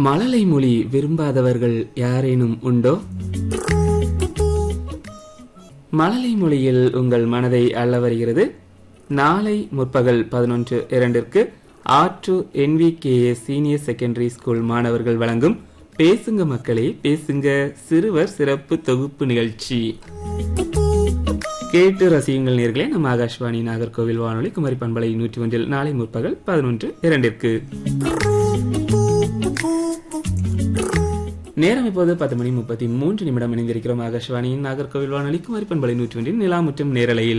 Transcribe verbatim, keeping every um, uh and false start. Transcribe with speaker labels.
Speaker 1: மழலை மொழி விரும்பாதவர்கள் யாரேனும் உண்டோ? மழலை மொழியில் உங்கள் மனதை அள்ள வருகிறது. நாளை முற்பகல் பதினொன்று இரண்டிற்கு ஆற்று என்விகேஎஸ் சீனியர் செகண்டரி ஸ்கூல் மாணவர்கள் வழங்கும் பேசுங்க மக்களே பேசுங்க சிறுவர் சிறப்பு தொகுப்பு நிகழ்ச்சி. கேட்டு ரசியுங்கள் நேர்களே. நம்ம ஆகாஷ்வாணி நாகர்கோவில் வானொலி குமரி பண்பலை நூற்றி ஒன்றில் நாளை முற்பகல் பதினொன்று இரண்டிற்கு. நேரம் இப்போது பத்து மணி முப்பத்தி மூன்று நிமிடம் இணைந்திருக்கிறோம். ஆகாஷ்வாணியின் நாகர்கோவில் வானொலி குமரி பண்பலை நூற்றி ஒன்றில் நிலா மற்றும் நேரலையில்